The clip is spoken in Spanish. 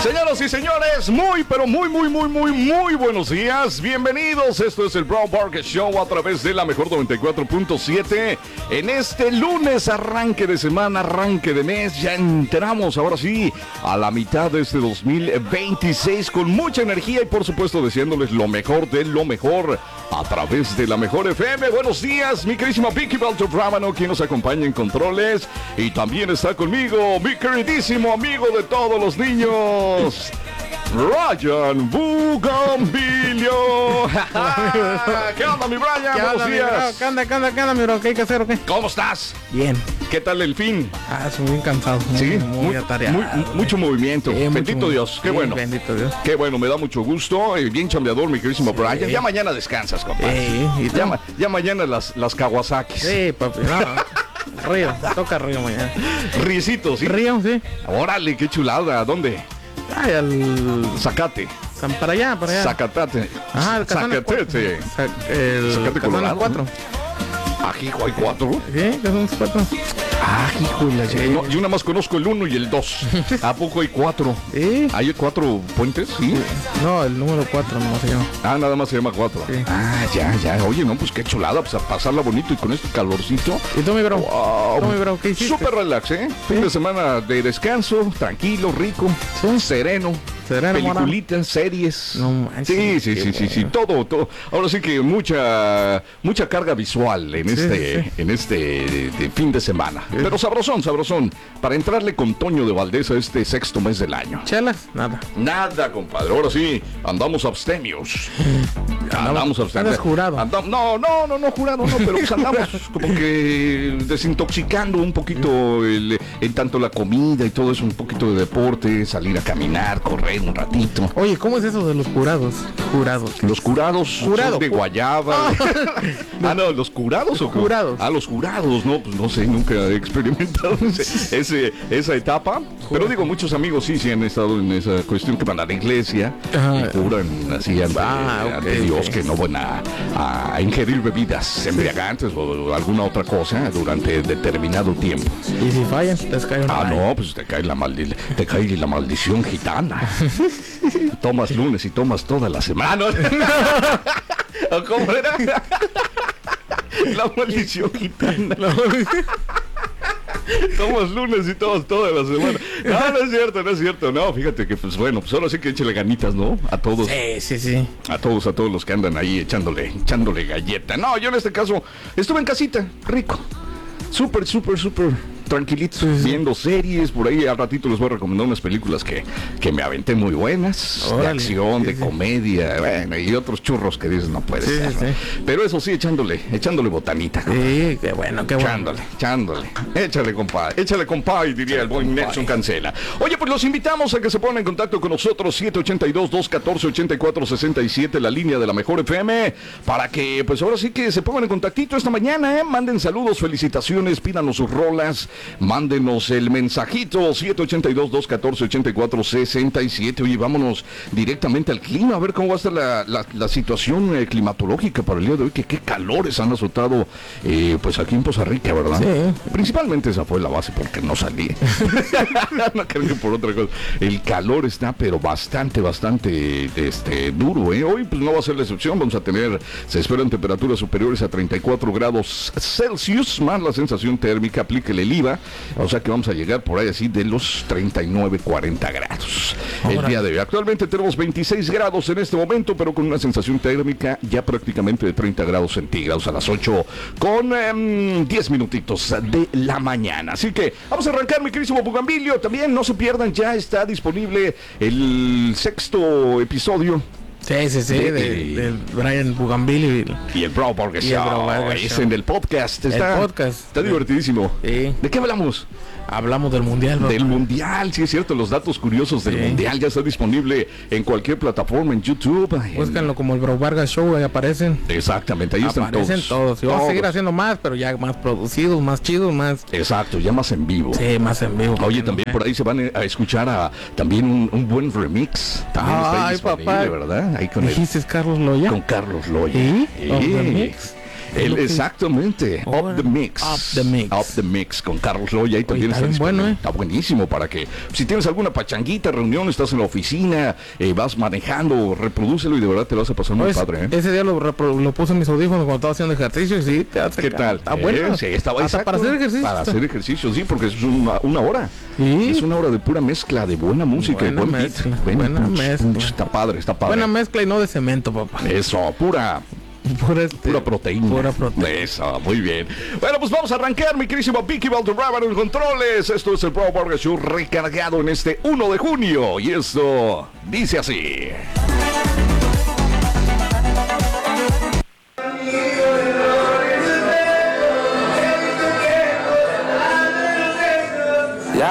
Señoras y señores, muy buenos días. Bienvenidos. Esto es el Brown Burger Show a través de la mejor 94.7. En este lunes, arranque de semana, arranque de mes. Ya entramos ahora sí a la mitad de este 2026 con mucha energía y por supuesto deseándoles lo mejor de lo mejor a través de la mejor FM. Buenos días, mi queridísima Vicky Baltobrámano, quien nos acompaña en controles. Y también está conmigo mi queridísimo amigo de todos los niños, Ryan Bugambilio. ¿Qué onda, mi Brian? Buenos días. ¿Qué onda, mi bro? ¿Qué hay que hacer o qué? ¿Cómo estás? Bien. ¿Qué tal el fin? Estoy muy cansado. Muy atareado. Mucho movimiento. Bendito Dios. Qué bueno. Bendito Dios. Qué bueno, me da mucho gusto. Bien chambeador, mi queridísimo Brian. Ya mañana descansas, compadre. Ya mañana las Kawasakis. Sí, papi. No. Río, toca Río mañana. Riecitos, ¿sí? Río, sí. Órale, qué chulada. ¿A dónde? Al Zacate. Para allá. Zacatate. El Zacatete. Zacate Colorado. 4. Hijo, hay 4. Sí, que son 4. Hijo de la... No, yo nada más conozco el 1 y el 2. ¿A poco hay 4? ¿Sí? ¿Hay 4 puentes? Sí. No, el número 4 no se llama. Nada más se llama 4. Sí. Ya. Oye, no, pues qué chulada, pues a pasarla bonito y con este calorcito. ¿Y tú, mi bro? Wow. ¿Tú, mi bro? ¿Qué hiciste? Súper relax, ¿eh? Fin de semana de descanso, tranquilo, rico, sereno. Peliculitas, series. No manches. Sí. Todo. Ahora sí que mucha carga visual en este fin de semana. Sí. Pero sabrosón. Para entrarle con Toño de Valdés a este sexto mes del año. ¿Chelas? Nada, compadre. Ahora sí, andamos abstemios. ¿Andas jurado? No, jurado no, pero pues andamos como que desintoxicando un poquito en tanto la comida y todo eso, un poquito de deporte, salir a caminar, correr un ratito. Oye, ¿cómo es eso de los curados? Los curados son de guayaba. No, ¿los curados o curados? Los curados, no, pues no sé, nunca he experimentado esa etapa. Pero digo, muchos amigos sí han estado en esa cuestión que van a la iglesia y curan así ante Dios que no van a ingerir bebidas embriagantes o alguna otra cosa durante determinado tiempo. ¿Y si fallas, te cae una no, pues te cae la maldición gitana. Tomas lunes y tomas toda la semana. ¿Cómo era? La maldición gitana. Tomas lunes y tomas toda la semana. No es cierto. No, fíjate que pues bueno, pues solo sí que échale ganitas, ¿no? A todos. Sí. A todos los que andan ahí echándole galleta. No, yo en este caso estuve en casita, rico. Súper tranquilitos, viendo series. Por ahí al ratito les voy a recomendar unas películas que me aventé muy buenas. Órale, de acción, de comedia, bueno, y otros churros que dices no puede ser, ¿no? Pero eso sí, echándole botanita. Sí, qué bueno. Echándole. Échale, compadre, diría el buen Nelson Cancela. Oye, pues los invitamos a que se pongan en contacto con nosotros, 782-214-8467, la línea de la mejor FM, para que pues ahora sí que se pongan en contactito esta mañana, manden saludos, felicitaciones, pídanos sus rolas. Mándenos el mensajito 782-214-8467. Oye, vámonos directamente al clima, a ver cómo va a estar la situación climatológica para el día de hoy, que qué calores han azotado pues aquí en Poza Rica, ¿verdad? Sí. Principalmente esa fue la base porque no salí. No creo que por otra cosa. El calor está pero bastante duro, ¿eh? Hoy pues no va a ser la excepción, se esperan temperaturas superiores a 34 grados Celsius, más la sensación térmica, aplíquele el IVA, o sea que vamos a llegar por ahí así de los 39-40 grados. El día de hoy. Actualmente tenemos 26 grados en este momento, pero con una sensación térmica ya prácticamente de 30 grados centígrados a las 8 con 10 minutitos de la mañana. Así que vamos a arrancar, mi queridísimo Bugambilio. También no se pierdan, ya está disponible el sexto episodio. Sí, del Brian Bugambilio y el Brown Burger Show. Es en el podcast. Está divertidísimo. Sí. ¿De qué hablamos? Hablamos del Mundial, ¿no? Del Mundial, sí es cierto, los datos curiosos del Mundial ya está disponible en cualquier plataforma, en YouTube. Búscanlo como el Brown Burger Show, ahí aparecen. Exactamente, ahí están todos. Y vamos a seguir haciendo más, pero ya más producidos, más chidos, más... Exacto, ya más en vivo. Sí, más en vivo. Oye, también por ahí se van a escuchar también un buen remix. También está ahí disponible, papá. ¿verdad? Ahí con ¿Dijiste Carlos Loya? Con Carlos Loya. ¿Sí? Remix. Exactamente. Up the Mix. Up the Mix con Carlos Loya. Ahí también está bueno, Está buenísimo para que, si tienes alguna pachanguita, reunión, estás en la oficina, vas manejando, reprodúcelo y de verdad te lo vas a pasar muy padre. Ese día lo puse en mis audífonos cuando estaba haciendo ejercicio y sí, te hace. ¿Qué tal? Está bueno. Sí, estaba hasta para hacer ejercicio. Para hacer ejercicio, sí, porque es una hora. ¿Sí? Es una hora de pura mezcla, de buena música, buena buen mezcla, beat. buena mezcla. Está padre. Buena mezcla y no de cemento, papá. Eso, pura proteína. Pura proteína. Eso, muy bien. Bueno, pues vamos a arrancar, mi querísimo Vicky Valderrama en controles. Esto es el Pro Burger Show recargado en este 1 de junio. Y esto dice así.